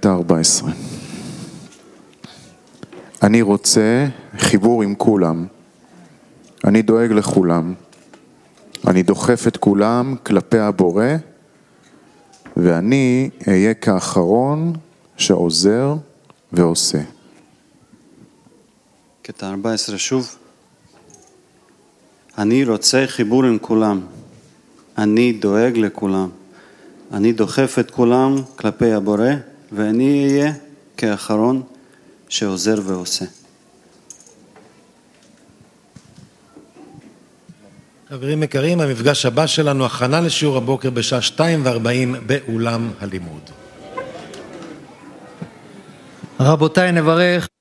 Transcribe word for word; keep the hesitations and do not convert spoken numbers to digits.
קטע ארבע עשרה. אני רוצה חיבור עם כולם. אני דואג לכולם. אני דוחף את כולם כלפי הבורא, ואני אהיה כאחרון שעוזר ועושה. קטע ארבע עשרה שוב. אני רוצה חיבור עם כולם. אני דואג לכולם. אני דוחף את כולם כלפי הבורא, ואני אהיה כאחרון שעוזר ועושה. חברים יקרים, המפגש הבא שלנו, הכנה לשיעור הבוקר בשעה שתיים וארבעים באולם הלימוד. רבותיי, נברך.